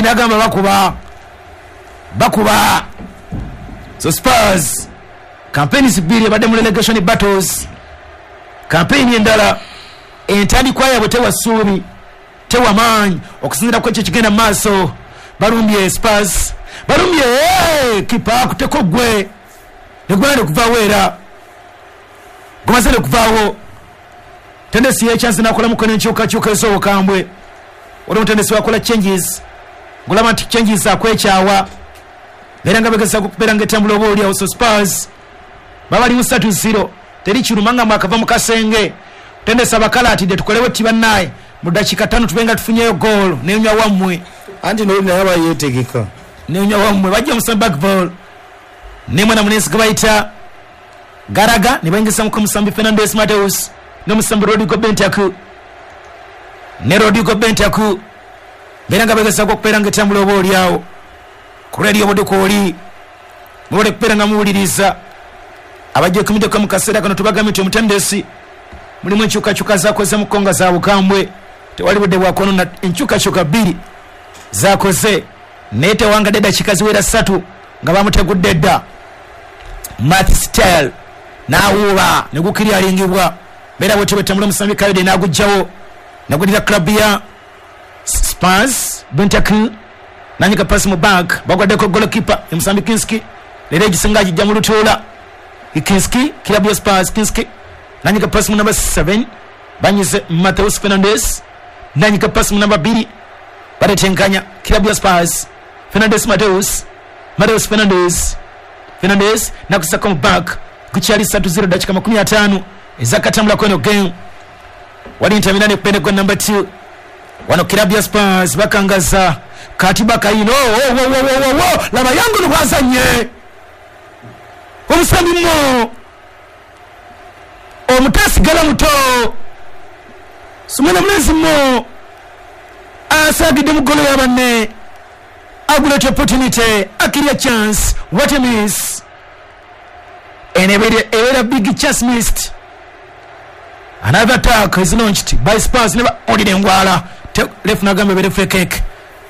Zabi nagamba bakuba so Spurs campaign zibiri badde mu relegation battles campaign endala entandikwa yabwe tewasuubi tewamaanyi okusinzira ku ekyo kigenda maaso balumbye Spurs balumbye kipa akuteko gwe negwande kuvaawo era gumaze nekuvaawo tendesi yechance nakola mukono enkyukakyuka ez'obukambwe olwo tendesi wakola changes ngulaba nti changes akwekyawa era nga begeza kubeera ngaetambula oba oliawo so Spurs babali mu 3-0 teri kirumanga mwakava mu kasenge tendesi abakalatidde tukolewo tibannaye mu dakika 5 tubenga tufunyeyo goal nenywa wammwe anti n'olina yaba yeetegeka nenywa wammwe bajja mu back ball nemwe na munesi gabayita Garaga ne bayingisa mu Musambi Fernandes Mateus no Musambi Rodrigo Bentaku ne Rodrigo Bentaku beranga begesa okupeera ngaetambula oba oliawo ku radio bodukoli mubole kupeera nga muwuliriza abajja kumideko mu kaseera kano tubagambye nti omutendesi mulimu enkyukakyuka zakoze mu konga za bukambwe tewali budde bwakono na enkyukakyuka 2 zakoze naye tewangadde eddakiika ziwera 3 nga bamutegudde dda Matt Style nawuba negukiri alingibwa bera bwe tebetambula Musambi Kayode nagujjawo nagulira club ya Spurs Bentaku nanyika pass mu back bagwaddeko goalkeeper Musambi Kinski lero egisinga gijja mu lutuula Kinski club ya Spurs Kinski nanyika pass mu number 7 banyize Mateus Fernandes nanyika pass mu number 2 batetenkanya club ya Spurs Fernandes Mateus Fernandes nakusaka mu back kuchali 3-0 dakika 15 ezakatambula kweno game wali ntaminane kupende kwa number 2 wano club ya Spurs bakangaza katiba kaino laba yangu nubazanye omusambi mo omutasi gala muto sumena mlezi mo asagide mugolo yabanne agulete opportunity akiria chance what a miss and a big chance missed. Another attack is launched by Spurs. Never ordered in Wala. Left Nagame with a free kick.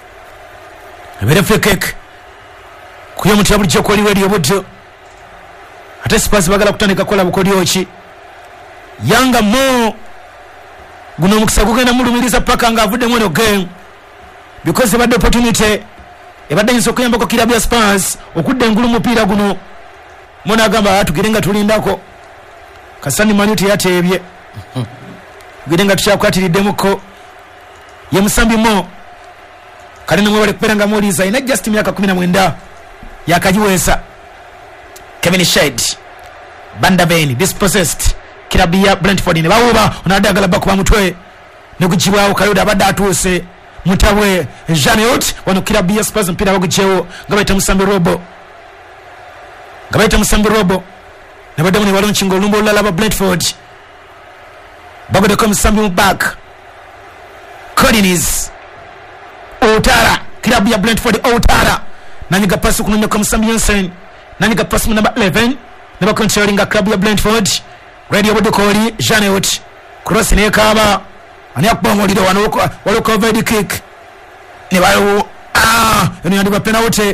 Kuyamu trouble Jokoli radio wood. At a Spurs Bagala Kutanika Kola Kodiochi. Younger more Gunamuxagugan and Murumisa Pakanga with the window game because they had the opportunity. If I didn't so Kayamako Kirabia Spurs or could then Gulumu Piraguno. Monagamba tugirenga tulindako kasani manuti yatebye girenga tuchakwatiri demuko ye Musambi mo kalina mwale kuperanga moliza ina just miaka 19 yakajiwesa Kevin Shade Banda Beni dispossessed kirabia Brentford ne bawuba onadagala bakuba mutwe ne kujibawo Kayoda abadde atuse mutawe Janeot wano kirabia Spurs mpira waguchewo ngabaita Musambi Robo gabaita Musambi Robo ne badamu ne balonchinga olumbo olulala ba Brentford bagodeko Musambi mu back Collins Outara club ya Brentford Outara nanyiga pass kunonya kwa Musambi Jensen nanyiga pass mu number 11 ne ba controlling club ya Brentford radio bodokoli Janeot cross ne kaba ani akubongo lido wano covered kick ne balo eno yandi ba penalty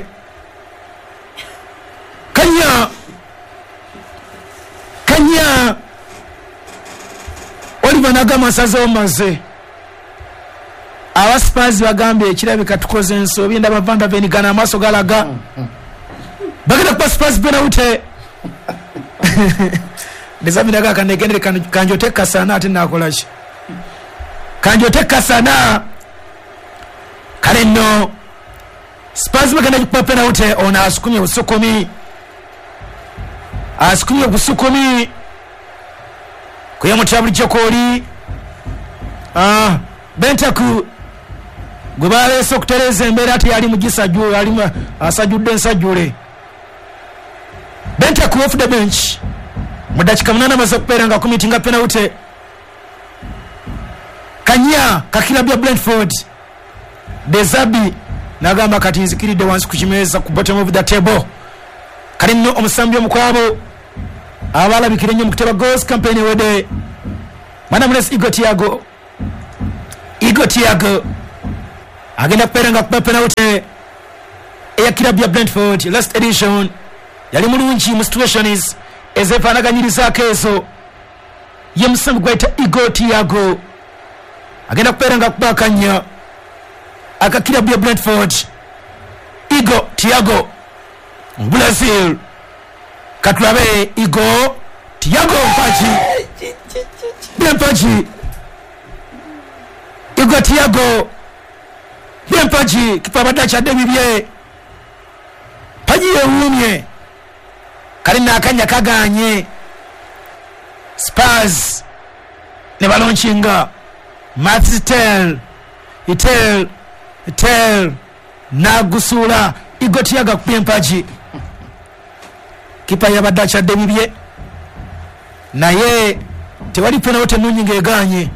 Kanya Oliver Nagama sazo maze Spurs bagambye ekirabika tukoze ensobi ndaba Banda Beni gana amaso galaga bagenda kwa Spurs penalty Desamiraga kanegende kanjoteka sana ati nakolachi kanjoteka sana kale no Spurs bagenda kwa penalty ona asukumye usokomi asikuye busukumi kuyamu tabuli Jokoli Bentaku gubale sokutereza embera ati yali mugisaju yali asajudde nsajule Bentaku off the bench mudachika munana maze kuperanga kumitinga penalty Kanya kakilabya Brentford Dezabi nagamba kati nzikiride wansi kukimeza ku bottom of the table kalino Omusambi omukwabo abala bikirenye mu kuteba goals campaign wede mana mnes Igo Tiago agenda kuperanga kuba penalty eya club ya Brentford last edition yali mulungi mu situations ezefanaganyirizaako ezo ye musambi gwaita Igor Thiago agenda kuperanga kuba akanya aka club ya Brentford. Igor Thiago Brazil katulabe Igor Thiago Mpachi Igor Thiago Mpachi kipabada cha debibye paji yewumye kalina akanya kaganye Spurs ne balonchinga Matstel itel na gusula Igor Thiago Mpachi kipa yabadda cha debibye naye tewali penalty nungi eganye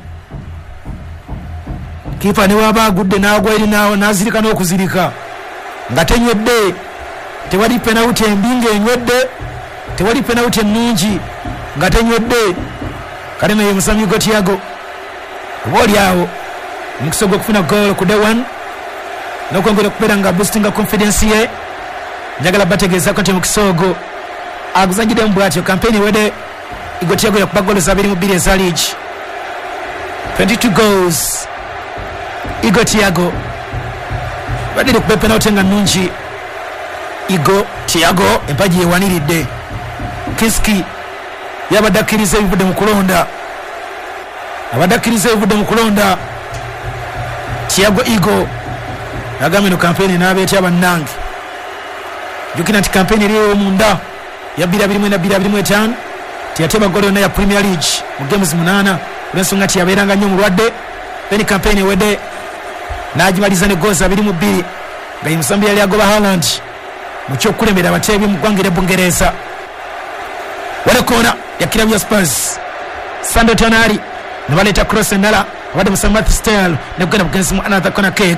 kipa ne waba agudde nagwa eri nawo nazirika n'okuzirika nga tenywedde tewali penalty embinga enywedde tewali penalty nungi nga tenywedde kale naye musambi Igor Thiago oboli awo mukisa gw'okufuna goal ku day one n'okwongera okubeera nga boostinga confidence ye njagala bategeezako nti mukisa ogwo aguzanjidde mu bwatyo campaign wede Igor Thiago yakuba goals 2 eza league 22 goals. Igor Thiago badde ku penalty nga nungi Igor Thiago empaji ewaniridde Kiski yabadakiriza ebivudde mu kulonda abadakiriza ebivudde mu kulonda Thiago Igor agambye no campaign n'abeetya abannange jukina nti campaign eriyo munda ya 2025 tiyateba golo yonna ya Premier League mu games 8 olw'ensonga nti yabeeranga nnyo mulwadde then campaign ewedde n'agimaliza ne goals 2 nga musambi yali agoba Haaland mu ky'okulemera abateebi mu ggwanga ery'Ebungereza. Wale kona ya kilabu ya Spurs Sandro Tonali ne baleeta cross endala abadde musambi Matstel ne kugenda bugenzi mu another corner kick.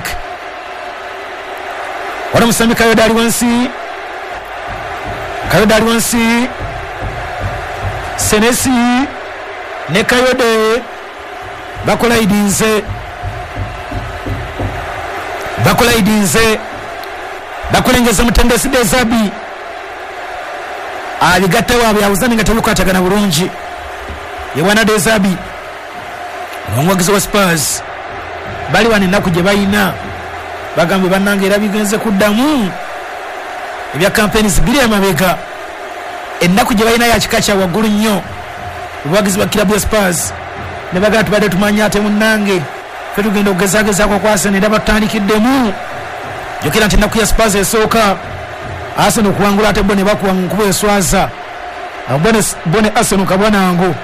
Wale musambi Kayode ali wansi Senesi ne Kayode bakola idinze bakulengeza mutendesi Dezabi aligatta waabwe awuzani nga tebukwatagana bulungi yewana Dezabi omwagizi wa Spurs bali wane ennaku gye bayina bagambe bannange era bigenze kuddamu ebya campaigns biri emabega ennaku gye bayina yakika kya waggulu nnyo obwagizi bwa kilabu ya Spurs ne bagamba tubadde tumanya ate munnange fe tugenda okugezagezaako kwasene era batutandikiddemu jokera nti ennaku ya Spurs esooka Arsenal okuwangula ate bo ne bakuwa nkuba eswaza bone Arsenal kabwanangu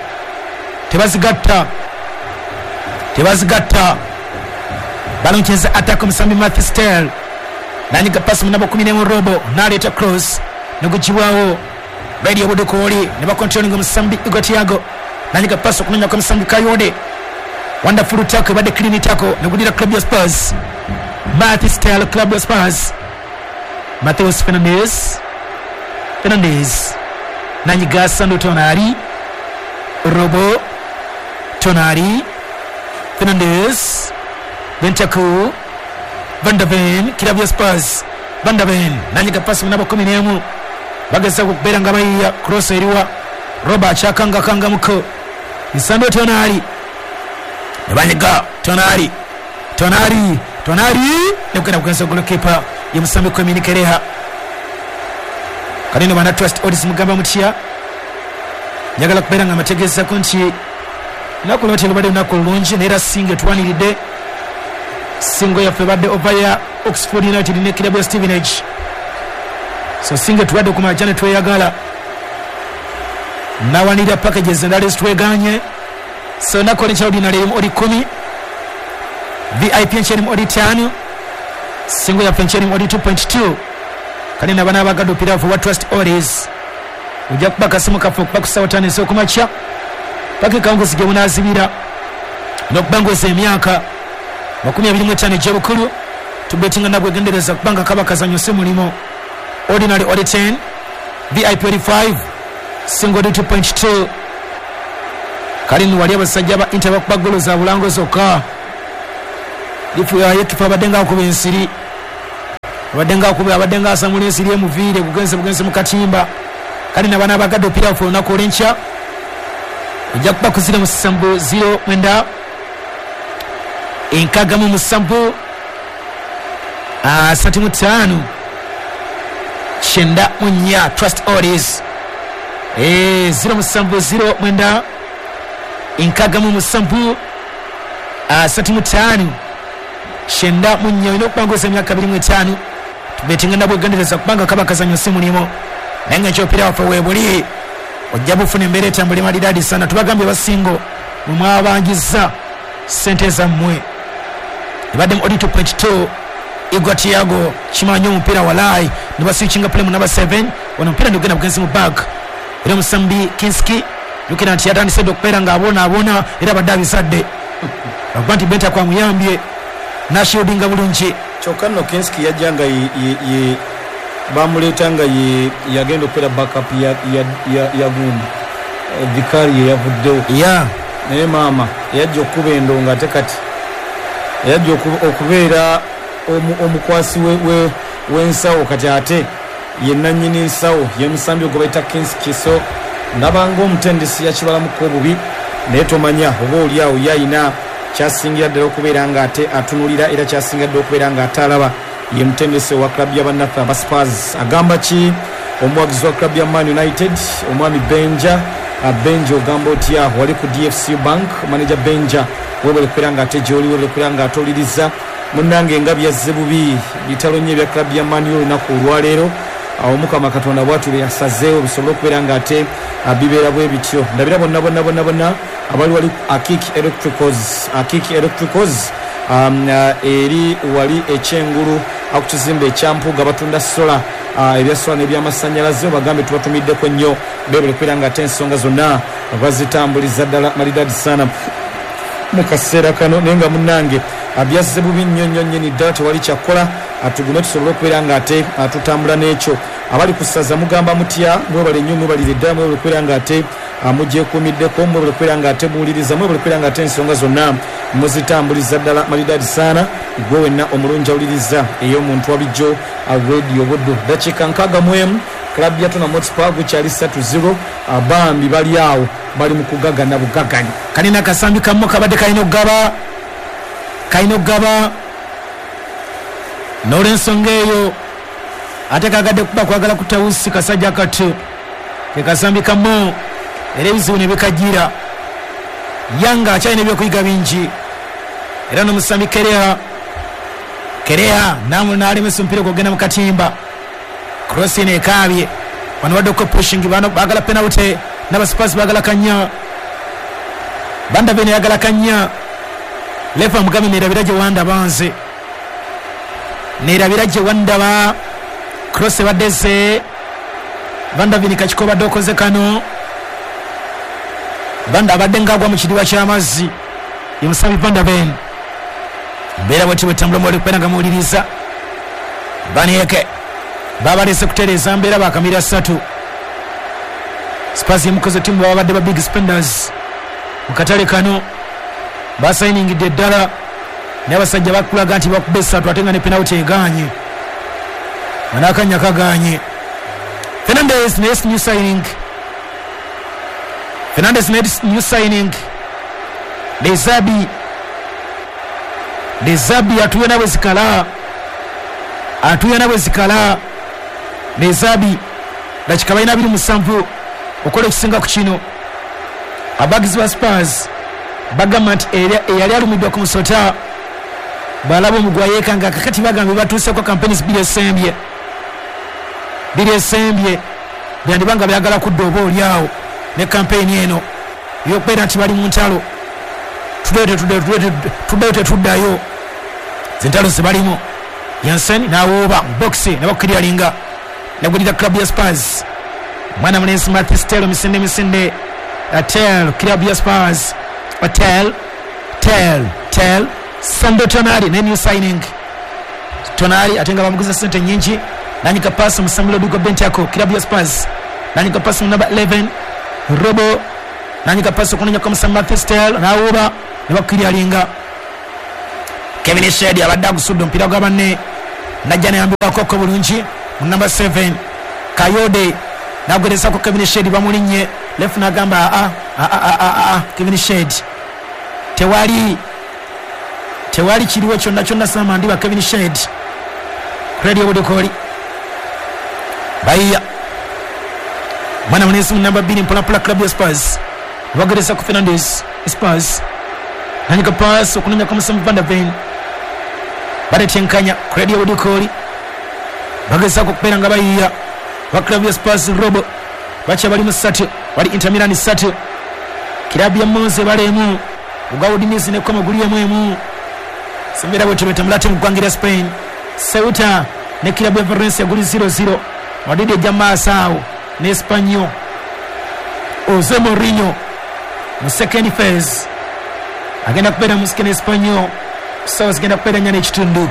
tebazigatta balonkyeza attack musambi Matstel nanyiga pasi munabo 10 robo naleeta cross negugibwawo bedi obudukoli ne bakontrolinga musambi Igor Thiago nanyiga pasi okunonya kwa musambi Kayode wonderful tackle bade clean tackle negudira club ya Spurs Matstel club ya Spurs Mateus Fernandes nanyiga Sandro Tonali robo Tonali Fernandes Bentaku Van der Ven kilabu ya Spurs Van der Ven nanyiga pasi munabo 11 bageza kubeera nga bayiya cross eriwa roba achakanga muko Sandro Tonali banyiga Tonali nekugenda kugenza goalkeeper ye musambi Communicareha kanene bana trust odds mugamba mutya njagala kubeera nga mategeezako nti nakulo nti lubadde lunaku lulungi naye era singa etwaniridde singo yaffe badde over ya Oxford United ne kilabu ya Stevenage so singa tubadde ku majja ne tweyagala nawanira packages endala ezitweganye so nakola ekyawulina lerimu odi 10 VIP enkyerimu odi 5 singo yaffe enkyerimu odi 2.2 kale nabana abagadde opiravu wa trust orders ojja kuba kasimu kaffe okuba ku ssaawa 5 ez'okumakya paka ekawunguzi gye bunaazibira n'okubanguza emyaka 25 egy'obukulu tubetinga nabwegendereza kubanga kaba kazanyo si mulimo ordinary odi 10 VIP odi 5 singo odi 2.2 kale wali abasajja ba Inter bakuba golo za bulango zokka lifu ya yekifa badenga ku bensiri abadenga asamula ensiri emuviire kugenze mu katimba kali nabana bagadde opira ku lunaku olwenkya ojja kuba kuzira mu 0 mwenda enkaga mu 7 35 kyenda munya Trust Orders 0 mwenda enkaga mu 7 35 kyenda munya ino kubangoza emyaka 25 tubetinga nabwe gandereza kubanga kaba kazanyo simu limo nange kyopira wafa webuli ojja bufuna embeera etambula malidadi sana tubagambye basingo mwabangiza sente zammwe ibadde mu audit 2.2 igwa Tiago kimanyi omupiira walai ne baswitchinga play mu number 7 ono mpira ndogenda bugenzi mu bag era Musambi Kinski lukina nti yatandise dokpera nga abona era baddabi sadde abantu benta kwa muyambye nashieldinga bulungi kyokka no Kinski yajjanga ye bamuletanga ye yagenda opera backup ya gundi vikari yavuddewo naye maama yajja okuba endonga ate kati yajja okubeera omukwasi w'ensawo kati ate yennannyini nsawo ye Musambi gwe bayita Kinski so ndabanga omutendesi yakibalamuko obubi naye tomanya oba oliawo yayina kyasingira ddala okubeera nga ate atunulira era kyasingira ddala okubeera nga ate alaba ye mutendesi wa klabu y'abannaffe aba Spurs agamba ki omuwagizi wa klabu ya Man United omwami Benja ogamba otya wali ku DFC Bank manager Benja webale kubeera nga ate gyoli webale kubeera nga atoliriza munnange nga byazze bubi bitalo nnyo ebya klabu ya Man U olunaku olwaleero omukama Katonda bwatule yasazeewo bisobole okubeera nga ate bibeera bwe bityo ndabira bonna abali wali Akiki Electricals eri wali ekyengulu akukizimba ekyampuga batunda sola ebya sola n'ebyamasanyalaze bagambe tubatumiddeko nnyo bebale kubeera nga ate ensonga zonna bazitambuliza ddala malidadi sana mu kaseera kano naye nga munnange abyazze bubi nnyo nnyini ddala tewali kyakkola atugume tusobole okubeera nga ate tutambula n'ekyo abali ku ssaza mugamba mutya mwebale nnyo mwebalire ddala mwebale okubeera nga ate mugyekuumiddeko mwebale okubeera nga ate muwuliriza mwebale okubeera nga ate ensonga zonna muzitambuliza ddala malidadi saana gwe wenna omulungi awuliriza ey'omuntu wabijjo radio buddu dakiika 61 klabu ya Tottenham Hotspur gukyali 3-0 abambi bali awo bali mu kugagana bugagani kanina kasambi kammo kabadde kalina okugaba n'olw'ensonga eyo ate kagadde kuba kwagala kutawusi kasajja kati kekasambi kammo era ebizibu ne bikajjira yanga akyalina ebyokuyiga bingi era n'omusambi kerea n'alemesa omupiira gwogenda mu katimba crossing ekaabye wano baddeko pushing bano bagala penalty n'abasipasi bagala kanya banda bene yagala kanya lefa mugabe nerabira gye wandaba cross badese banda bini kachiko badokoze kano banda abadde ngagwa mu kidiba ky'amazzi yemusambi banda ben mbeera bweti bwetambula mwali kupenanga muwuliriza banieke babalese kutereza mbeera bakamira 3 Spurs yemukoze timu babadde ba big spenders mu katale kano basayiningidde eddala n'abasajja bakulaga nti bakubbe 3 ate nga ne penalty eganye manakanya kaganye Fernandes next new signing Dezabi atuye nabwe zikala Dezabi dakika balina 27 okola ekisinga ku kino abagizi ba Spurs bagamba nti eyali alumiddwa ku musota balaba omugwayeeka nga kakati bagambe batuuseko campaigns biri esembye byandibanga byagala kudda oba oliawo ne campaign eno yokubeera nti bali mu ntalo tuddeyo tetuddayo zentalo zibalimu Jansen n'awooba mu boxi ne bakukiryalinga nagulira klabu ya Spurs mwana munensi Matistelo misinde atel klabu ya Spurs tel Sando Tonali ne new signing Tonali atenga bamuguza sente nyingi nanyika pass Musambi Rodrigo Bentancur klabu ya Spurs nanyika pass number 11 Robo nanyika pass kunya kwa Musambi Matistelo n'awooba ne bakukiryalinga Kevin Shade abadde agusudde omupiira gwa banne najja neyambibwako bulungi mu number 7 Kayode nagwerezako Kevin Shade bamulinnye left nagamba Kevin Shade tewali kiriwo kyonna sama ndiba Kevin Shade Radio Budukoli Bahia mwana mwenesi mu number 2 Mpolapula Club ya Spurs bagwerezako Fernandes Spurs nanyika pass okunonya kwa Sam van der Ven batetenkanya Radio Budukoli bagezako kupera nga Bahia wa Club ya Spurs robo bacha bali mu 3 bali Inter Milan 3 Club ya Monza balemu ugaudinisi ne koma guliye mwemu Sembera wote betamlate mu kwangira Spain Ceuta ne Club ya Valencia guli 0-0 wadide jamaa sao ne Espanyol Jose Mourinho mu second phase agenda kupera mu second Espanyol sao agenda kupera nyane kitundu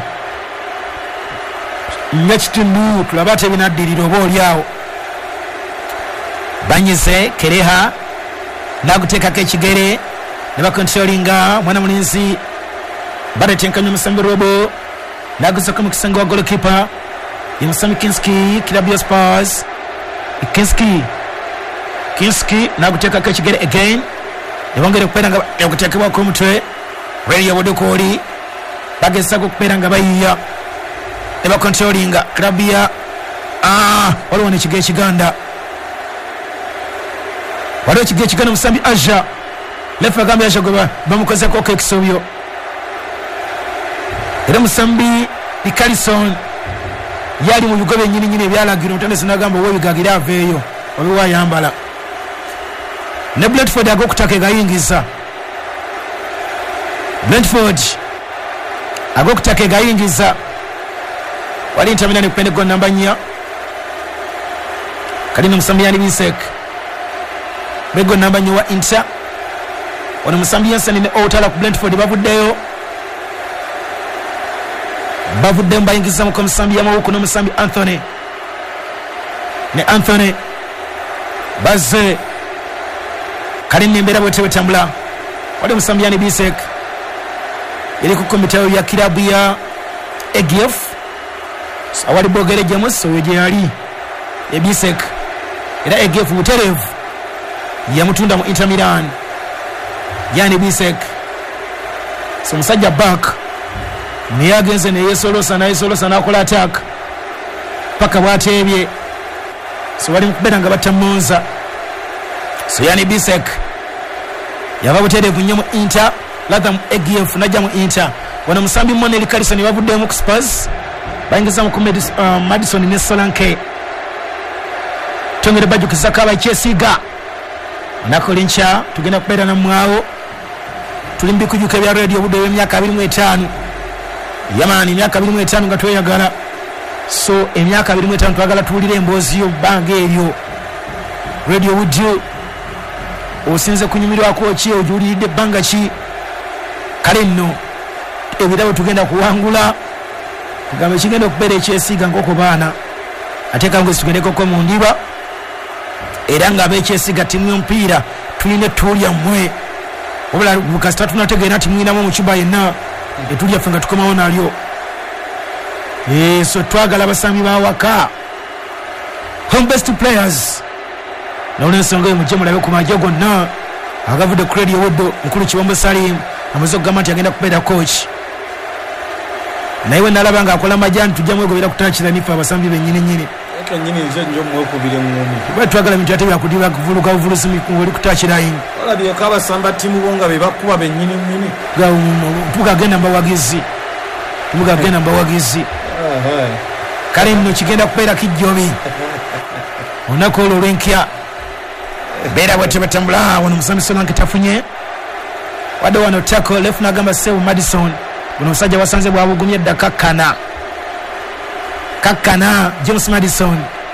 nyakitundu tulabate binaddirira oboolyawo banyize Kereha naguteekako ekigere ne bakontrolinga mwana mulinzi batetenkanya Musambi Robo nagusoka mu kisenge wa goalkeeper Musambi Kinski Club ya Spurs Kinski naguteekako ekigere again ne bongera okubeera nga yaguteekebwako omutwe Radio Budukoli bagezako okubeera nga bayiya ne bakontrolinga Club ya waliwo nekigere kiganda waliwo ekigere kiganda Musambi Aja lefa gambe Aja gwe bamukozeko ekisobyo era Musambi Carlson yali mu bigobe nyini ebyalagiro ntandese nagamba webigagira aveeyo obiwayambala ne Brentford agokutaka egayingiza wali Inter Milan kupende gol namba 4 kalina Musambi yani Bisek bego namba 4 wa Inter wana Musambi Yansen ne Otala ku Brentford bavudde mbayingiza mu Musambi yamawuku no Musambi Anthony baze kalina embera bwete betambula wali Musambi yani Bisek ili ku komite ya kilabu ya EGF awali bogere James oyeje yali Bisek era EGF Buterevu yamutunda mu Inter Milan yani Bisek so musajja back niyagenze ne yesolosa nakola attack paka bwatebye so bali mukubera nga batamunza so yani Bisek yaba Buterevu nnyo mu Inter ladha mu EGF najja mu Inter wana Musambi Moneli Carlson bavudde mu Spurs bayingiza mu Madison ne Solanke tongere bajukiza kaba Chesiga nakolincha tugenda kubera na mwawo tulimbi kujuka bya Radio Budde emyaka 25 yamani emyaka 25 nga tweyagala so emyaka 25 twagala tuulire emboozi yo banga eryo Radio Budde osinze kunyumirwa ko ki ojulidde banga ki kale nno ebirabo tugenda kuwangula tugambe kigenda okubera ekyesiga nkoko baana ate kangu tugendeko ko mu ndiba era nga abekyesiga timu y'omupiira tuline tulya mmwe obula bukasita tunategeera timwinamu mu kiba yenna etulya ffe nga tukomawo nalyo so twagala abasambi bawaka home best players nawulensonga eyo mujje mulabe ku majjo gonna agavudde ku Radio Budde mukulu Kibombo Salim amaze okugamba nti agenda kubeera coach naye nalaba nga akola majani tujja mwegobera kutakira nifa abasambi bennyini nyini nze njo mwekubire ngumi bwe twagala bintu ate byakudibwa kuvuluka buvulusi mikuli kutakira yin wala byeka basamba timu bonga bebakuba bennyini tugagenda mbawagizi kale nno kigenda kubeera kijjobi onako olwo olwenkya beera bwete batambula wano Musambi Solanke tafunye wadde wano tako lefu nagamba Sewu Madison buno musajja wasanze bwabugumye edda kakkana James Madison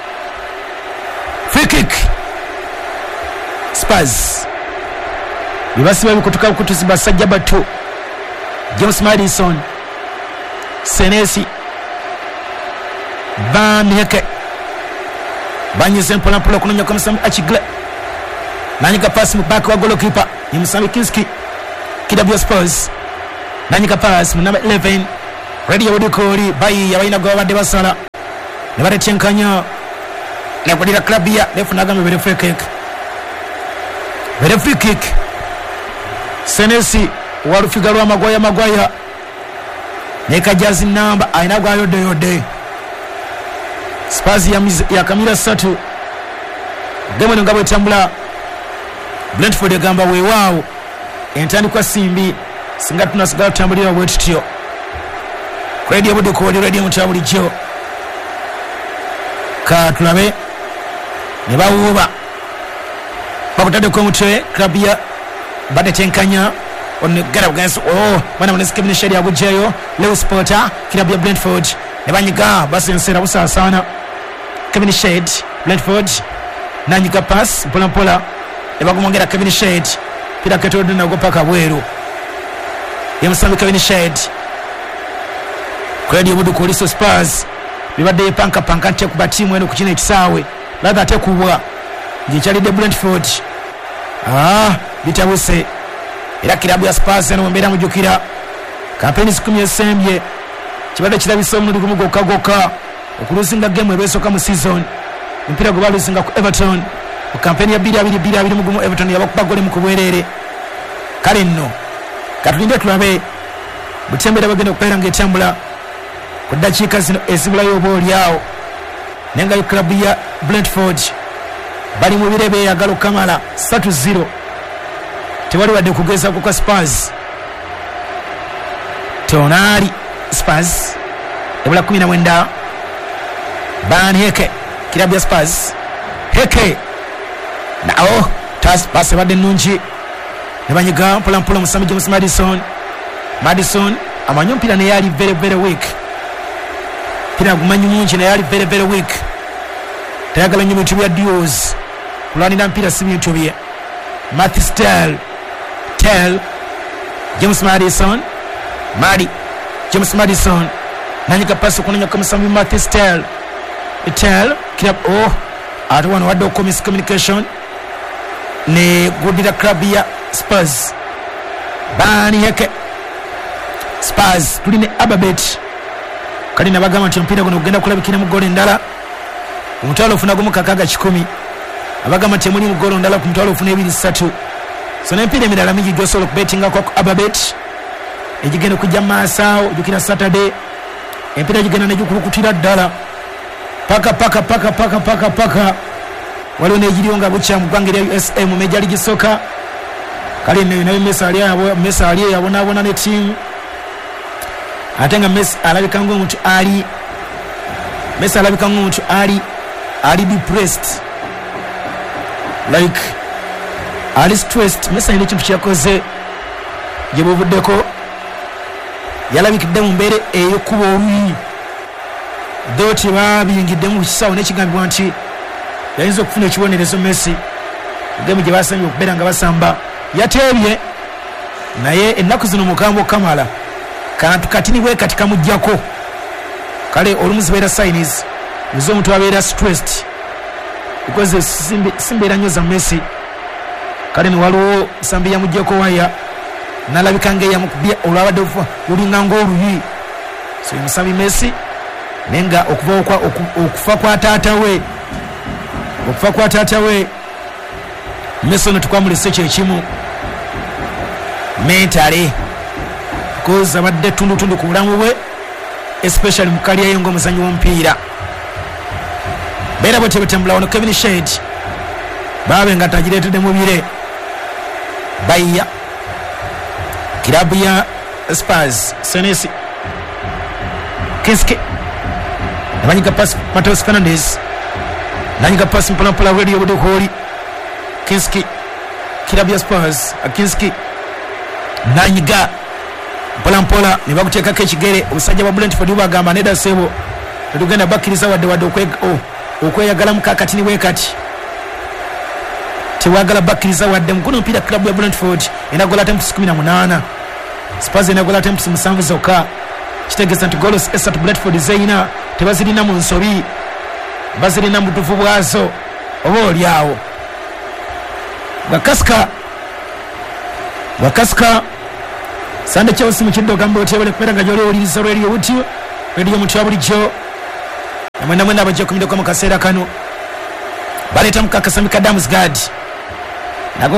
free kick Spurs bibasiba bikutuka bukutuzi basajja bato James Madison Senesi Bamheke banyize mpola kunonya kwa Musambi Achigle nanyika pass mu back wa goalkeeper ni Musambi Kinski KW Spurs nanyika pass mu number 11 radio Budukoli bayi yabaina gwa badde basala ne batenkanya ne kudira club ya lefunaga mu free kick free kick Senesi walufigalwa Magwaya ne kajazi namba aina gwa yode Spurs ya Kamira 3 game ngabo tambula Brentford egamba weewaawo entandikwa simbi singa tunasigala tutambulira bwetutyo Radio Budukoli radio mutabulijjo ka tulabe ne bawuba bakutadde ko mutwe club ya batenkanya on gara against bana Kevin Shade abujeyo Lewis Potter club ya Brentford ne banyiga basensera busasana Kevin Shade Brentford nanyika pass pola ne bagumongera Kevin Shade pira ketodo na gopaka bweru yamusambi Kevin Shade Radio Budukoli so Spurs bibadde panka nte ku batimu eno kukina ekisawe ladha ate kubwa ngikyalidde Brentford bitabuse era kilabu ya Spurs eno mbera mujukira kampeni 10 esembye kibadde kirabisa omulundi gumu gokka okulusinga game ebesoka mu season mpira gwe balusinga ku Everton ku kampeni ya 2-2 mugumu Everton yabakuba gole mu kubwerere kale nno katulinde tulabe butembera bagenda okubeera ng'etambula ku ddakiika zino ezibulayo oboolyawo nenga club ya Brentford bali mu birebe yagala okamala 3-0 tewali wadde kugeza kwa Spurs tonali Spurs ebula 19 Ban Heke club ya Spurs Heke nao tas passe badde nungi ne banyiga mpola musambi James Madison amanyo mpira ne yali very weak pira gumanyi mungi ne yali very weak tayagala nnyo bintu bya duos kulanira mpira si bintu bye Matthew Tell James Madison nanyika pass kunenya kwa musambi Matthew Tell club atwana wadde communication ne gudira club ya Spurs Bani Heke Spurs tuline Ababet kali nabagamba nti mpira guno genda kulabikira mu gole ndala omutwalo ofuna gumu kakaga 10 abagamba nti muli mu gole ndala ku mutwalo ofuna 2-3 so nempira emirala mingi gyosobola okubetinga kwa Ababet egigenda kujja maasawo jukira Saturday empira gigenda negikulukutira ddala paka waliwo negiriyo nga bukya mu ggwanga lya USA mu Major League Soccer kale nayo Messi ali yabonabona ne team ate nga Messi alabika ng'omuntu ali depressed like ali stressed. Messi alina ekintu kyakoze gye buvuddeko yalabikidde mu mbeera ey'okuba oluyi doti babiyingidde mu kisawo n'ekigambibwa nti yayinza okufuna ekibonerezo Messi gemu gye basambye okubeera nga basamba yateebye naye ennaku zino mukambwe okamala kantu katini bwe kati kamujjako kale olumu zibeera signs uzo omuntu abeera stressed because simbeera nnyo za Messi kale ne waliwo sambi yamujjako waya nalabika ng'eyamukubye olwabadde lulinga ng'oluyi so musambi Messi nenga okufa kwa taata we Messi ono tukwamulise kyekimu mentally because abadde tundu ku bulamu bwe especially mu kaliya ye ng'omuzannyi w'omupiira beera bwe tebetambula wano Kevin Shade baabe nga tagireetedde mu bire bayiya kilabu ya Spurs Senesi Kinski nabanyika pass Mateus Fernandes nanyika pass mpola Radio Budukoli Kinski kilabu ya Spurs Kinski nanyiga mpola ne bakuteekako ekigere obusajja bwa Brentford bagamba neda sebo tetugenda bakkiriza wadde okweyagalamu kakati niwe kati tewagala bakkiriza wadde mukono mpira kilabu ya Brentford enagola temps 18 Spurs enagola temps 7 zokka kitegeeza nti goals esatu Brentford zeina tebazirina mu nsobi bazirina mu butufu bwazo oba olyawo Bwakasika Sande Chelsea mukiddo gambo otebale kupera nga joli oliriza radio utio radio mutwa bulijjo mwenda abajja kumidoko mu kaseera kano baleta mukakasa mikadamus guard nako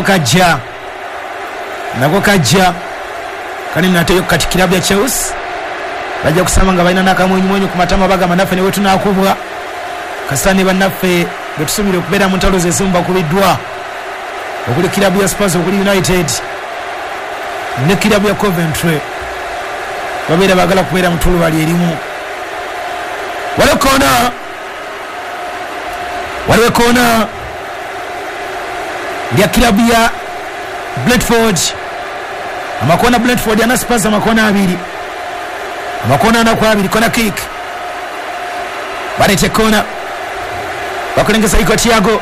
kajja kani nateyo kati kilabu ya Chelsea bajja kusama nga balina nakamwenyu ku matama baga manafe ne wetu nakubwa kasane banafe betusubire okubera mu ntalo zezimba kubiddwa okuli kilabu ya Spurs okuli United ne kilabu ya Coventry babera bagala kubeera mu tulu bali erimu waliwo kona ya kilabu ya Brentford amakona Brentford yana Spurs amakona abiri kona kick barete kona bakulengeza iko Thiago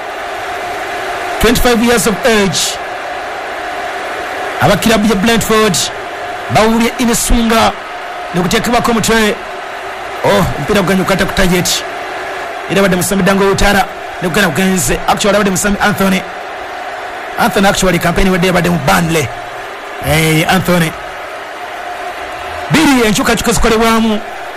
25 years of age abakilabu ya Brentford bawulye ineswinga nekutekebako mutwe mpira kuganyukata ku target ila bade Musami Dango Utara nekugana kugenze actually bade Musami Anthony actually campaign wade bade mu Burnley Anthony bili enchuka zikolebwamu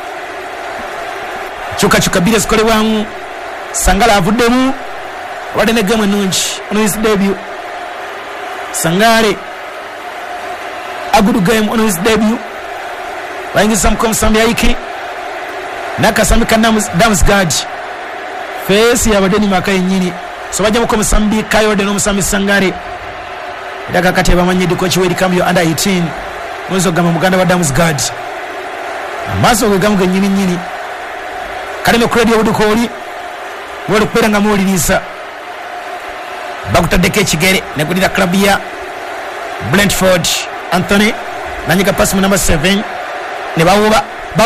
chuka bili zikolebwamu Sangala avuddemu wade ne game nungi on his debut Sangale a good game on his debut bayingisa Musambi Aiki nakasami kanamus guard face ya badeni makai nyini so bajja mu Musambi Kayode no Musambi Sangare daga kate bamanyidi coach we come your under 18 mwezo gama muganda wa Damus guard amaso gamuga nyini kale no credit odukoli wali kupera nga mulirisa bakutadeke kigere ne kudira club ya Brentford Anthony nanyika pass mu number 7 ne bawuba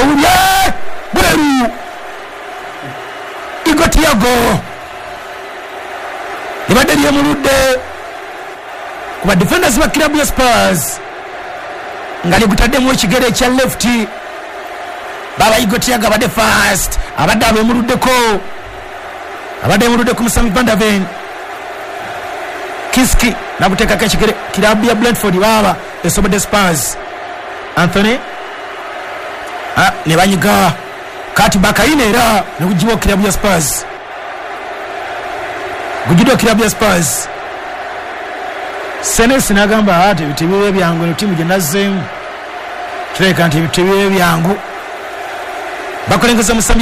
bweru iko Thiago ibadeli ya mulude kuba defenders ba club ya Spurs ngali kutadde mu kigere cha left baba iko Thiago abade fast abade abemulude ku Musami Van der Ven Kiski na kuteka kachikere kilabu ya Brentford baba esobode Spurs Anthony ne banyiga kati bakainera ne kujibo kilabu ya Spurs Senes nagamba ate bitibiwe byangu ne timu jenazem kireka nti bitibiwe byangu bakolengeza Musami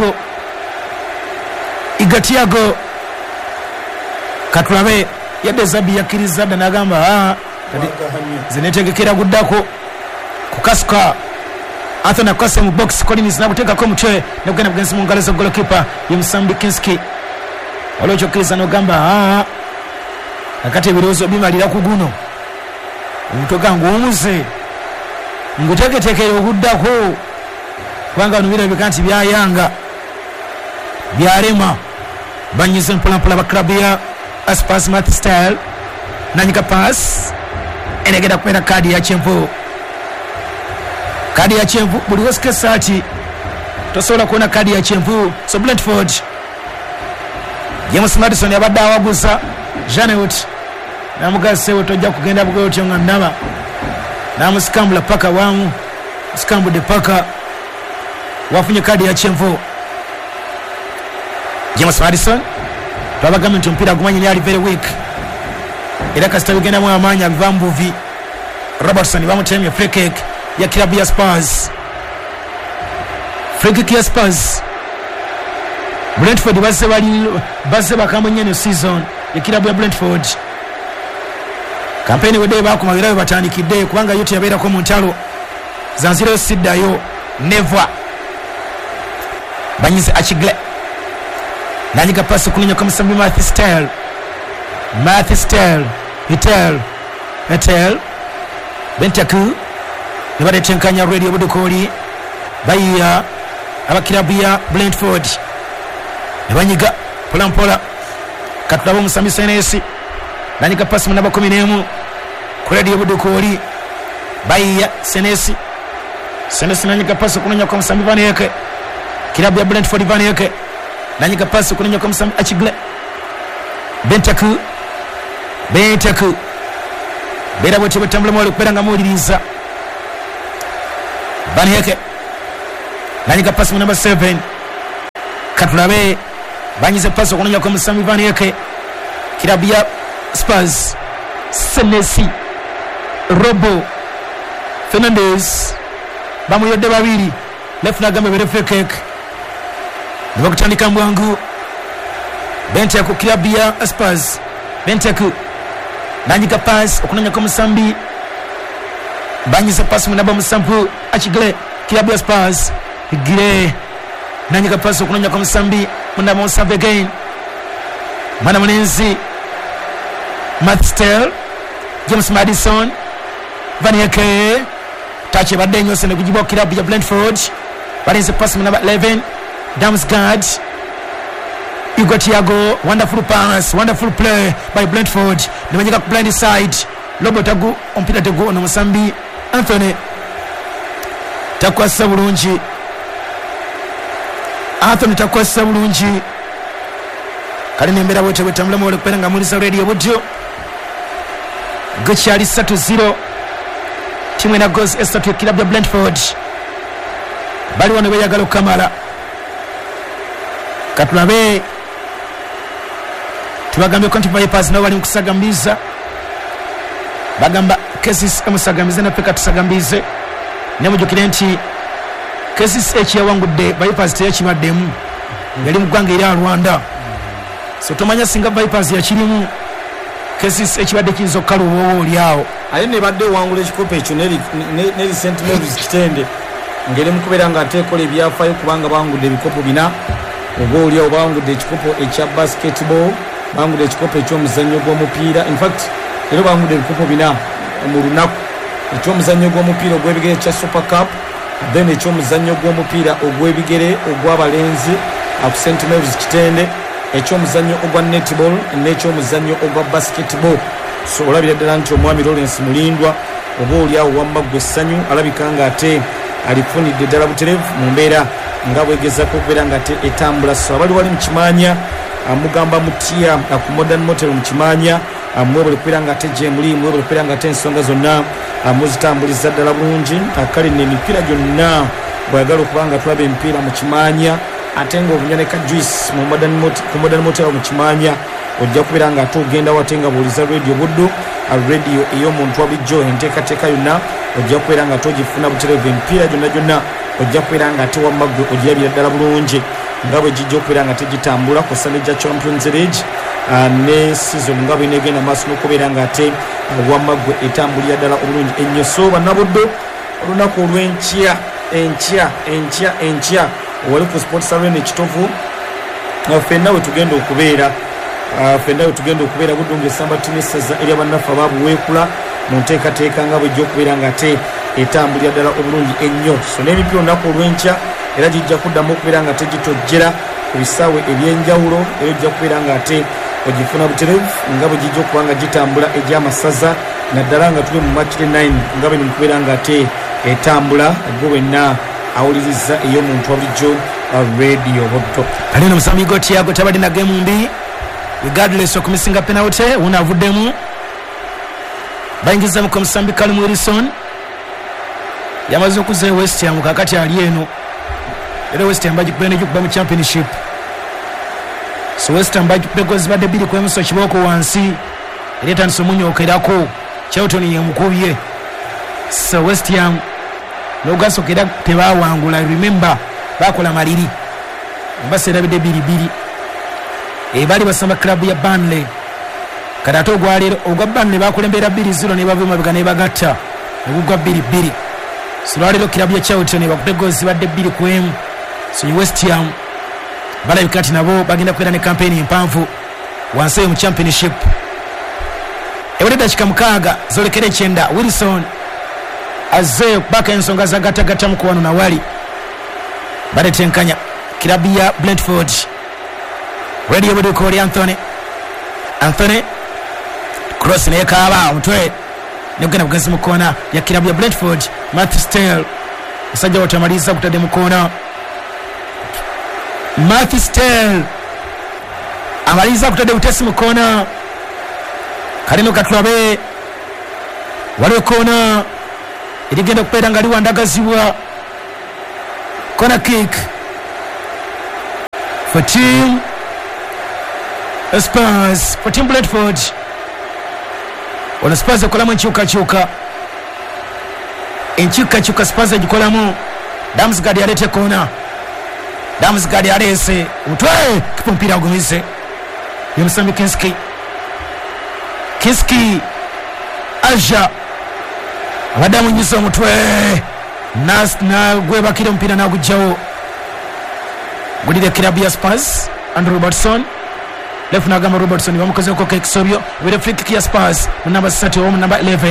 Thiago katulabe yadde zabi yakirizada nagamba zinetegekera guddako kukasuka Anthony akose mu box Collins nakuteka ko mutwe nokugenda kugenza mu ngalo za goalkeeper Musambi Kinski olocho kiriza nogamba akati birozo bimalira kuguno umutoka ngumuze nguteketekere okuddako kubanga nubira bikanti bya Yanga byarema banyize mpolampola ba club ya Spurs Math Style nanyika pass enegeda kupera kadi ya chempo buli wosike sati tosobola kuona kadi ya chempo so Brentford James Maddison yabadde awaguza Janet namugasewo tojja kugenda bugotyo nga naba namusikambula paka wamu sikambudde paka wafunye kadi ya chempo James Maddison twabagambe nti omupiira gumanyi yali very weak era kasita bigenda mu amaanyi abivambuvi Robertson bamutemye free kick ya kilabu ya Spurs Brentford bazze bakamunye ne season ya kilabu ya Brentford campaign wedde bakumagirayo batandikidde kubanga yote yabeerako mu ntalo zanziro siddayo never banyize Achigle nanyika pasi kunenya kwa Musambi Math Style Etel Bentaku nibade tenkanya radio budukoli bayiya abakilabu ya Brentford nibanyiga polampola katulabo Musambi Senesi nanyika pasi munaba 11 ku radio budukoli bayiya Senesi nanyika pasi kunenya kwa Musambi Vaneke kilabu ya Brentford Vaneke nanyika pasi kunenya kwa Musambi Achigle Bentaku bera bote batambula mwali kubera nga muliriza Van Heke nanyika pass mu number 7 Katulabe banyize pass okunonya kwa Musambi Van Heke Kirabia Spurs Senesi Robo Fernandez bamuyodde babiri left nagambe bere free kick bakutandika mbwangu Bentaku Kirabia Spurs Bentaku nanyika pass okunonya kwa Musambi banyize pass mu number Musambu Achigile Kirabia Spurs Gile nanyika pass okunonya kwa Musambi mu number Musambi again Mwana Munenzi Matstel James Madison Van Heke touch badde nyose ne kujiba Kirabia ya Brentford balinze pass mu number 11 Damsgaard Hugo Thiago wonderful pass wonderful play by Brentford nimanyika ku blind side Lobo Tagu ompira Tagu ono Musambi Anthony takwasa bulungi Anthony takwasa bulungi kali nembera bote bwetambula mu lekwenga mulisa radio budyo Gachali 3-0 timu ina goals estatu Kirabia Brentford bali wano beyagala Kamala Katulabe tubagambe konti Vipers nabo bali mukusagambiza bagamba cases amusagambize na peka tusagambize nemujukire nti cases echi yawangudde Vipers teyakibaddemu yali mugwanga eri Rwanda so tomanya singa Vipers yakirimu cases ekibadde kinzo kalubo oliawo aye ne badde wangula ekikopo ekyo ne St Mary's Kitende ngere mukubera nga atekola ebyafayo kubanga bangudde ebikopo bina obo oliawo bangudde ekikopo ekya basketball bangudde ekikopo eky'omuzannyo gw'omupiira in fact ero bangudde ebikopo bina mu lunaku eky'omuzannyo gw'omupiira ogw'ebigere ekya Super Cup then eky'omuzannyo gw'omupiira ogw'ebigere ogw'abalenzi ku St Mary's Kitende eky'omuzannyo ogwa netball n'eky'omuzannyo ogwa basketball so olabira ddala nti omwami Lawrence Mulindwa oba oliawo wammaggwa essanyu alabika nga ate alifunidde ddala buterevu mu mbeera nga bwegezako okubeera nga ate etambula so abali wali mu Kimanya amugamba mutya ku Modern Motel mu Kimanya mwebale kubeera nga ate gyemuli mwebale kubeera nga ate ensonga zonna muzitambuliza ddala bulungi kale n'emipiira gyonna bwayagala okuba nga tulaba emipiira mu Kimanya ate nga obunyoneka juice mu Modern Motel mu Kimanya ojja kubeera nga ate ogenda wate nga bwoliza radio buddu radio ey'omuntu wabijjo enteekateeka yonna ojja kubeera nga ate ogifuna buterevu emipiira gyonna ojja kubeera nga ate wamaggwe ogirabira ddala bulungi nga bwe gijja okubeera nga tegitambula ku Sunday Champions League ne season nga bwinegenda maaso n'okubeera nga ate wamaggwe etambulira ddala obulungi ennyo so bannabuddo olunaku olw'enkya wali ku Sports Arena ekitovu ffenna we tugenda okubeera buddu ng'essamba tinesaza eri abannaffe abaabuweekula mu nteekateeka nga bwejja okubeera nga ate etambulira ddala obulungi ennyo so n'emipiira olunaku olw'enkya era gijja kuddamu okubeera nga tegitojjera ku bisaawe ebyenjawulo era ojja kubeera nga ate ogifuna buterevu nga bwe gijja okuba nga gitambula egy'amasaza naddala nga tuli mu Match 9 nga bwe mukubeera nga ate etambula gwe wenna awuliriza ey'omuntu wabijjo radio buddo alina Musambi Thiago tabadde na game mbi regardless okumisinga penalty una avuddemu bayingiza mu Musambi Callum Wilson yamaze okuza West Ham kakati ali eno era West Ham bagikubene gikuba mu championship so West Ham bagikubeko zibadde biri kwemuso kiboko wansi ereta nsomunyokerako Charlton yemukubye so West Ham nogaso keda tebawangula remember bakola maliri mbasera bide biri bali basamba club ya Burnley kadato gwalero ogwa Burnley bakulembera 2-0 ne bavuma bigane bagatta ogwa 2-2 silwalero club ya Charlton bakutego zibadde 2-1 so West Ham bala bikati nabo bagenda kwera ne campaign empanvu wanse mu championship ewulida chikamukaaga zolekere chenda Wilson azze baka ensonga za gatagata mukwano na wali badetenkanya kilabu ya Brentford radio bodi ko Anthony cross ne kaaba mutwe negena bugazi mukona ya kilabu ya Brentford Matthew Stell usajja watamaliza kutade mukona Matthew Stell amaliza kutade utesi mukona kalino katulabe wale kona irigenda kupera ngali wandagaziwa corner kick for team Spurs, for team Brentford. Ono Spurs ekolamu enkyukakyuka Spurs egikolamu. Damsgaard yalete kona, Damsgaard yalese utwe kipa mpira agumize Yomusambi Kinski Aja abadamu nyiso omutwe na gwebakira mpira nagujjawo gulire kilabu ya Spurs. Andrew Robertson left nagamba Robertson bamukozeko kekisobyo bere free kick ya Spurs mu namba 30 omu namba 11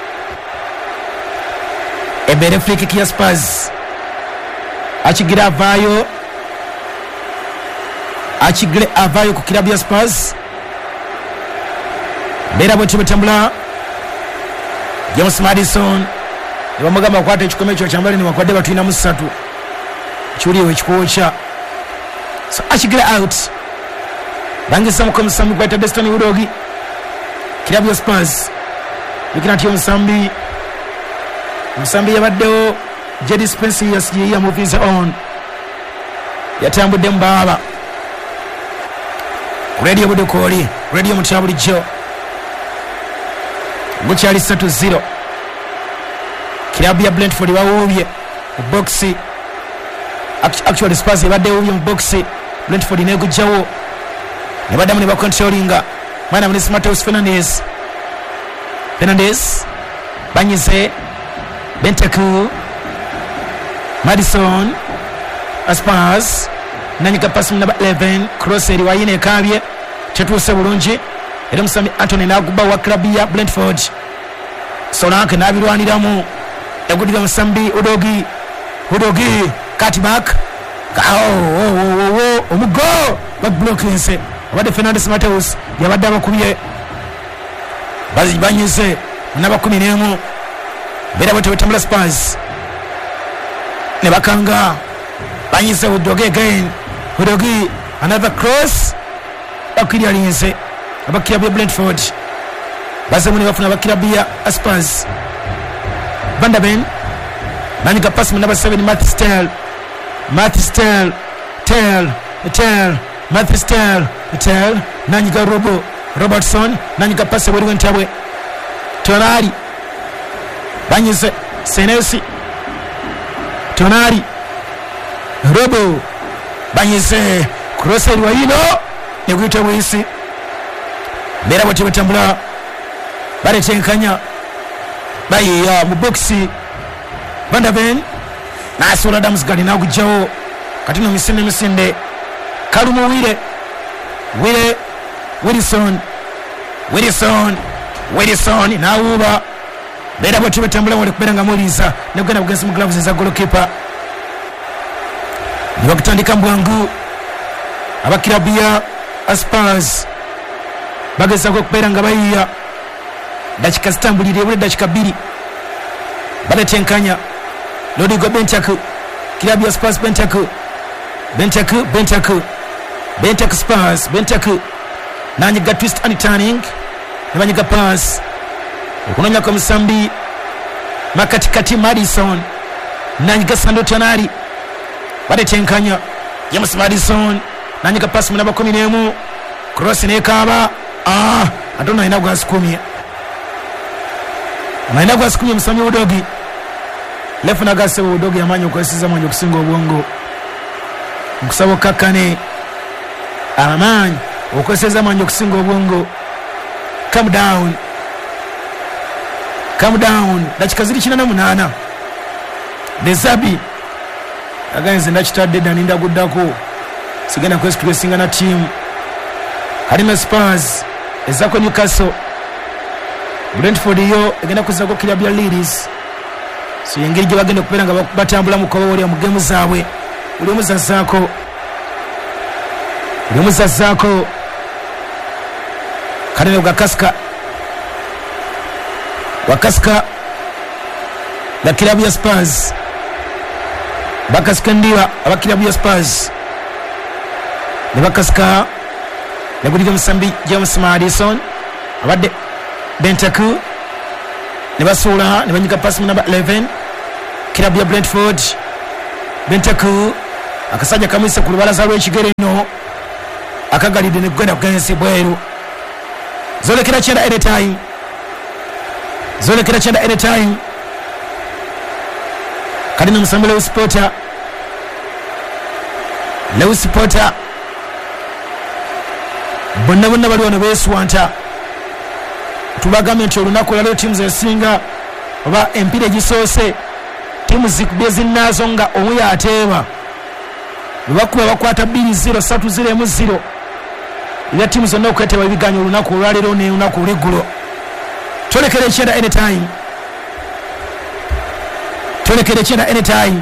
ebere free kick ya Spurs achigira avayo ku kilabu ya Spurs. Bera bwe tubetambula James Madison bamugamba kwata ekikome ekyo kyambali ni wakwadde batwina mu 3 kyuliwe ekikwocha so achigira out bangisa mukomusambi kwata Destiny Udogi kilabu ya Spurs bikinati omusambi yabaddewo Jedi Spence ya movies on yatambudde mbaba radio budukoli radio mutabulijjo bukyali 3-0 kilabu ya Brentford bawubye mu boxi. Actually Spurs yabadde wubye mu boxi, Brentford negujjawo nebaddamu ne bacontrollinga mwana Vinicius Mateus Fernandes banyize Bentancur Madison Spurs nanyika pasi namba 11 cross eri wayine ekabye kyatuuse bulungi era Musambi Anthony naguba wa klabu ya Brentford. Solanke nabirwaniramu egudira Musambi Udogi cutback omugo bablockinse abadde Fernandes Mateus yabadde abakubye banyize naba 11 bera bote betambula Spurs ne bakanga banyize Udogi again another cross bakiri alinze abakilabu ya Brentford bazemuni bafuna abakilabu ya Spurs. Van der Ben nanyika pasi mu namba 7 Matthew Stell nanyika Robertson nanyika pasi waliwo ntabwe Tonali banyize Senesi Tonali Robo banyize crosseri wayino neguyita bwisi bera bwati betambula baletenkanya bayiya mu boxi. Van der Ben nasola Damsgaard nagujjawo kati no misinde kalumu Wilson nawuba bera bwati betambula wali kubera nga muliza negenda bugenzi mu gloves za goalkeeper nibakutandika mbwangu abakilabu ya Spurs bagezako kubera nga bayiya dakika zitambulire buli dakika 2 baletenkanya Rodrigo Bentancur kilabu ya Spurs Bentancur Spurs nanyiga twist and turning nebanyiga pass okunonya kwa Musambi makatikati Madison nanyiga Sandro Tonali baletenkanya James Madison nanyiga pass mu namba 11 cross nekaba atona ina gwasukumye Musambi Udogi lefuna gase Udogi amanyi okwesiza manyi okusinga obwongo nkusaba kakkane amanyi okwesiza manyi okusinga obwongo. Calm down dakika ziri 48 Dezabi aganze ndakitadde dani ndaguddako sigenda kwesitulesinga na team harima Spurs ezako Newcastle Brentford yo egenda kuzako kilabu ya Leeds so yengeri gye bagenda okubeera nga batambula mu kobo oli amugemu zaabwe uli omuzazaako kanene wakaska la kilabu ya Spurs bakasika ndiba abakilabu ya Spurs ne bakasika negulira Musambi James Madison abadde Bentancur ne basuula ne banyika pasi mu namba 11 kilabu ya Brentford Bentaku akasajja kamwise ku lubalaza lw'ekigere eno akagalidde ne kugenda kugenzi bweru zolekera kyenda anytime kalina musambi Lewis Potter bonna bali wano beeswanta tubagambye nti olunaku olwaliro tiimu zesinga oba empira egisoose tiimu zikubye zinnaazo nga omu yateeba lwebakuba bakwata 2-0 3-0 era tiimu zonna okweteeba ebiganya olunaku olwaliro ne lunaku olweggulo twolekera ekyenda anytime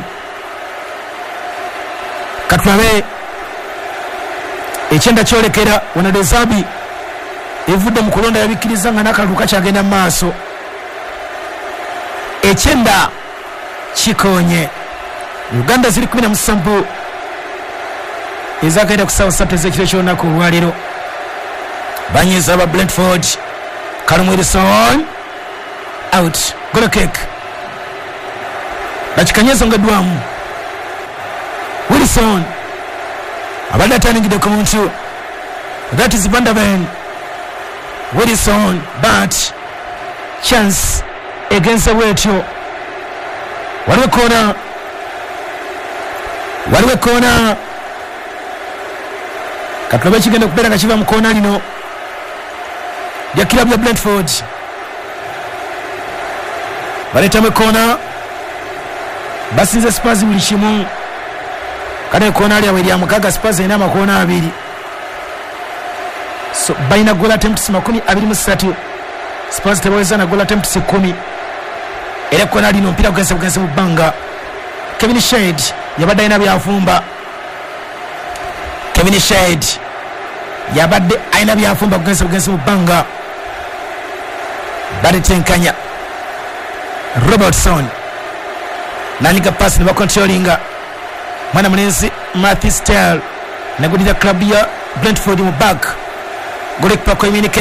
katulabe ekyenda kyolekera wano dezabi evudde mu kulonda yabikkiriza nga n'akalulu kakyagenda mu maaso ekyenda kikonye Uganda ziri 17 ezagenda ku ssaawa 3 ez'ekiro ky'olunaku olwaliro banyiza aba Brentford Callum Wilson out goal kick bakikanyezo ngaddwamu Wilson abadde atandikidde ku muntu that is Van der Ven Wilson but chance against the wetyo waliwo kona katulabe kigenda kubeera nga kiva mu koona lino lya kilabu ya Brentford baleetamu ekoona basinze Spurs buli kimu kale ekoona lyabwe lya mukaaga Spurs erina amakoona 2 so balina goal attempts 23 Spurs tebaweza na goal attempts 10 era ekoona lino mpira gugenze mu bbanga Kevin Shade yabadde alina byafumba gugenze mu bbanga balitenkanya Robertson naniga pass ne bakontrolinga mwana munenzi Matthew Stell nagudira club ya Brentford mu back goalkeeper ko imini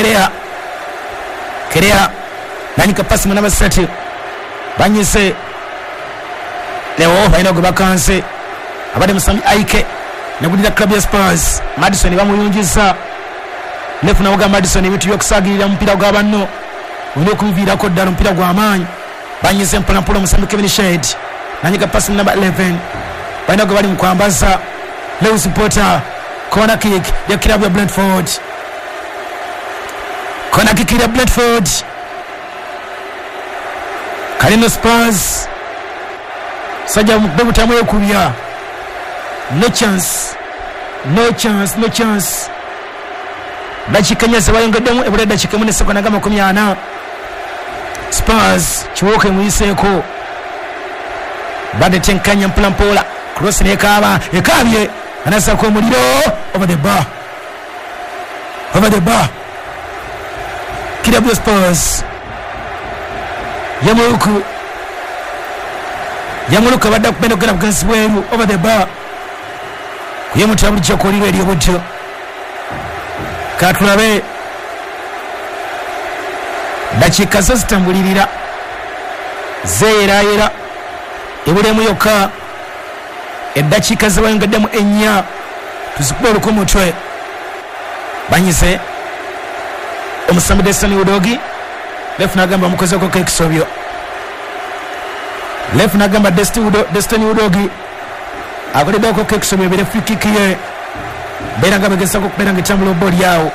Kerea naniga pass mwana basatu banyise leo baina go bakanse abade musami Aike nagudira club ya Spurs Madison bamuyungiza lefu na Madison ebitu byokusagirira mpira gwa banno uno kuviirako ddala mpira gwa amaanyi banyise mpolampola musambi Kevin Shade naniga pass number 11 baina go bali mukwambaza Lewis Potter corner kick ya club ya Brentford kalino Spurs sajja mukbebu tamu yokubya no chance dakikanyasa bayongeddemu ebula dakika mu ne sekonda nga 40 Spurs kiwoke muyiseeko bade tenkanya mpolampola cross ekabye anasako omuliro over the bar kilabu Spurs yamuluka badda kubenda kugenda kugenzi bweru over the bar kuyemutira buli kyokolirwa eri obutyo katulabe dakiika zo zitambulirira zeerayera ebulemu yokka eddakiika zebayongeddemu 4 tuzikuba oluku mutwe banyise omusambi Destiny Udogi lefu nagamba mukozeko kekisobyo lefu nagamba Destiny Udogi akoleddeko kekisobyo bere free kick ye beera nga begesako okubeera nga etambula obboli awo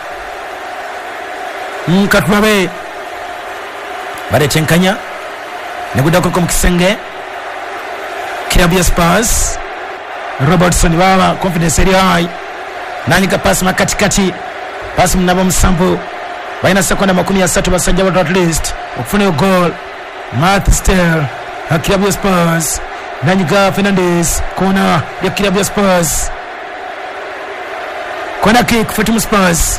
katulabe badetenkanya neguddako mu kisenge kilabu ya Spurs Robertson baba confidence eri high nanyika pass makatikati pass munabo musambu baina sekonda 30 basajja ba at least okufuna goal Matt Stell kilabu ya Spurs nanyika Fernandes kona ya kilabu ya Spurs kona kick for team Spurs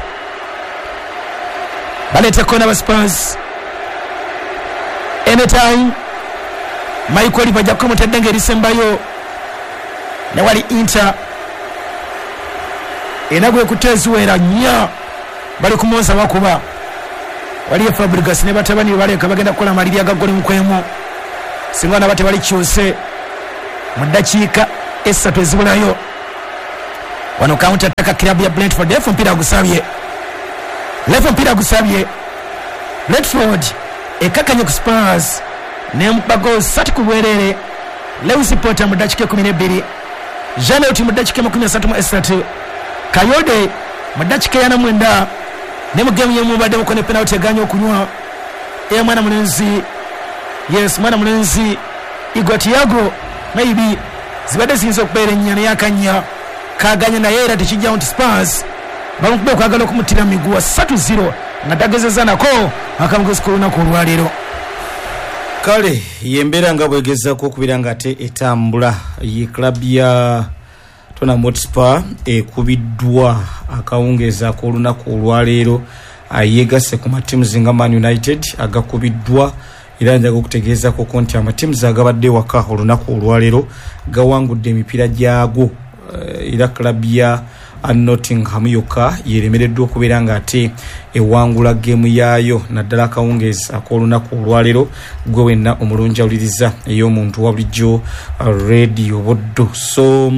baleta kona ba Spurs anytime Michael bajja mutadenge lisembayo ne wali Inter enagwe kutezuwera nya bali kumonza bakuba wali Fabregas ne batabani baleka bagenda kukola maliri agagole mukwemo singa na bate bali kyose mu dakiika esatu ezibulayo wano counter attack club ya Brentford lefu mpira gusabye Brentford ekakanye ku Spurs n'embago 3 ku bwerere Lewis Potter mu dakika 12 Janot mu dakika 33 Kayode mu dakika ya 9 ne mu game yemu badde ko ne penalty eganya okunywa mwana mulenzi mwana mulenzi Igor Thiago maybe zibadde zinzo okubeera ennyana yakanya kaganya naye era tekijja nti Spurs bamukube okwagala okumutira miguu 3-0 nga tagezeza nako akamugozi kolunaku olwaleero kale yembeera nga bwegezako okubira nga ate etambula ye club ya Tottenham Hotspur ekubiddwa akawungeza k'olunaku olwaleero yeegase ku matiimu nga Man United agakubiddwa era njaga okutegeezako ko nti amatiimu agabadde waka olunaku olwaleero gawangudde emipiira gyago era club ya Nottingham yokka yeremereddwa okubeera nga ate ewangula geemu yaayo naddala akawungeezi ak'olunaku olwaleero gwe wenna omulungi awuliriza ey'omuntu wa bulijjo radio Boddo. So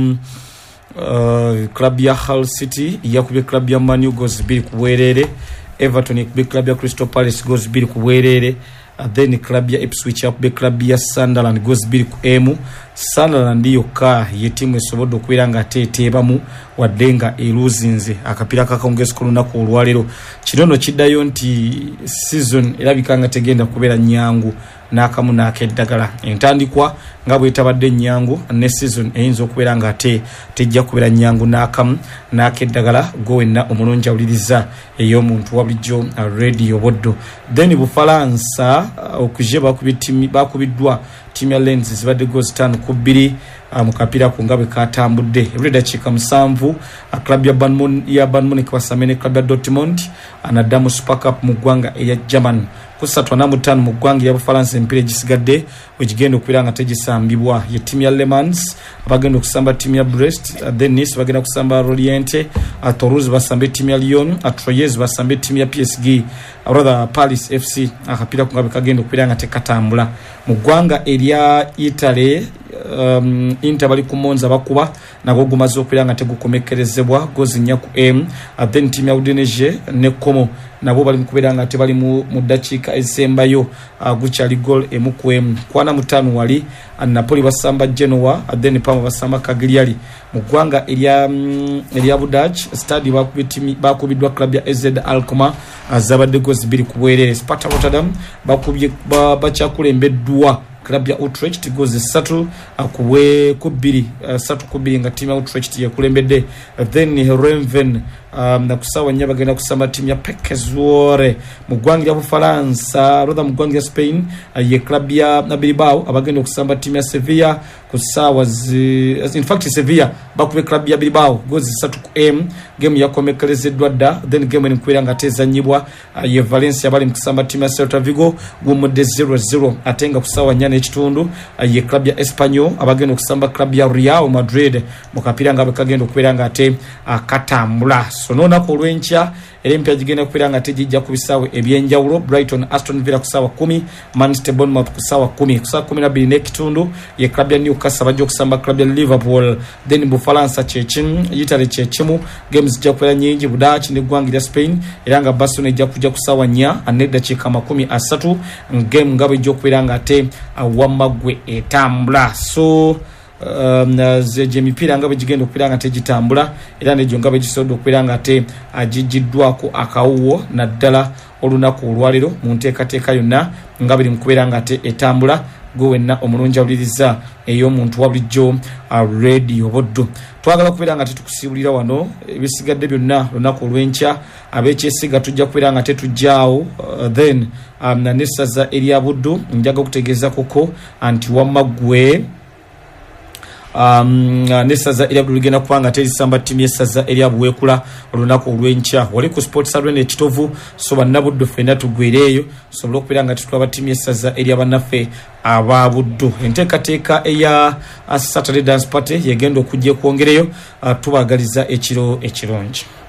club ya Hull City yakubye club ya Man U goals 2 ku bwerere, Everton yakubye club ya Crystal Palace goals 2 ku bwerere, then club ya Ipswich yakubye club ya Sunderland goals 2 ku emu. Sunderland yokka ye tiimu esobodde okubeera nga teeteebamu wadde nga eruzinze akapiira kakawungezi k'olunaku olwaleero. Kino nno kiddayo nti season erabika nga tegenda kubeera nnyangu n'akamu n'akeddagala. Entandikwa nga bwetabadde nnyangu ne season eyinza okubeera nga tejja kubeera nnyangu n'akamu n'akeddagala. Gwe wenna omulungi awuliriza ey'omuntu wa bulijjo radio Boddo. Then Bufalansa okuje bakubiddwa timu ya Lens zibadde goals 5-2 mu kapiira ku nga bwe katambudde. Every dakiika 7 club ya Bayern Munich basamene club ya Dortmund anaddamu Super Cup mu ggwanga eya German ku 3-5 mu ggwanga ya Bufalansa. Empiira egisigadde wegigenda okubeera nga tegisambibwa ye timu ya Le Mans abagenda okusamba timu ya Brest, then Nice bagenda kusamba Lorient, Toulouse basambe timu ya Lyon, Troyes basambe timu ya PSG, Paris FC. Akapiira ku nga bwe kagenda okubeera nga tekatambula mu ggwanga erya Italy. Inter bali ku Monza bakuba nago gumaze okubeera nga tegukomekerezebwa gozi 4-1. Then timu ya Udinese ne Como nabo bali mukubeera nga tebali mu dakiika ezisembayo gukyali goal 1-1. 45 wali Napoli basamba Genoa, then Parma basamba Cagliari. Mu ggwanga erya Budage Stade bakubiddwa club ya AZ Alkmaar zabadde gozi 2 ku bwerere. Sparta Rotterdam bakyakulembeddwa club ya Utrecht gozi 3 ku 2 nga timu ya Utrecht yekulembedde. Then Renven na kusawa nya bagenda kusamba timu ya Pekezuore. mu ggwanga lya Bufalansa roda mu ggwanga lya Spain ye club ya Bilbao abagenda okusamba timu ya Sevilla kusawa in fact Sevilla bakube club ya Bilbao gozi 3-1 game yakomekelezeddwa dda. Then game enkwera nga tezanyibwa ye Valencia bali mu kusamba timu ya Celta Vigo gumudde 0-0 atenga kusawa nya n'ekitundu ye club ya Espanyol abagenda okusamba club ya Real Madrid mu kapiira nga bakagenda okubeera nga ate akatambula. So nonako olw'enkya empya gigenda kubeera nga tejijja ku bisaawe ebyenjawulo. Brighton Aston Villa kusawa 10, Manchester Bournemouth kusawa 10, kusawa 12 n'ekitundu ye club ya Newcastle bajja okusamba club ya Liverpool. Then Bufalansa kyekimu, Italy kyekimu, games zijja kubeera nyingi Budaki n'eggwanga lya Spain era nga Barcelona ejja kujja kusawa 4 n'eddakiika 30 game nga bwejja okubeera nga ate awamagwe etambula. So zeje mipiira nga bwegigenda okubeera nga tegitambula era n'egyo nga bwegisobodde okubeera nga ate agijiddwako akawuwo naddala olunaku olwaleero mu nteekateeka yonna nga biri mu kubeera nga ate etambula. Gwe wenna omulungi awuliriza ey'omuntu wa bulijjo radio Boddo. Twagala kubeera nga tetukusiibulira wano ebisigadde byonna lunaku olw'enkya ab'ekyesiga tujja kubeera nga tetujjaawo. Then n'essaza erya Buddu njaga okutegeeza koko anti wamagwe n'essaza erya Buddu ligenda kubanga terisamba ttiimu y'essaza erya Buweekula olunaku olw'enkya. Wali ku sports arena ekitovu so bannabuddu ffenna tugwereeyo tusobole okubeera nga tutwaba ttiimu y'essaza erya bannaffe aba Buddu. Enteekateeka eya Saturday Dance Party yegenda okujja kwongereyo tubagaliza ekiro ekirungi.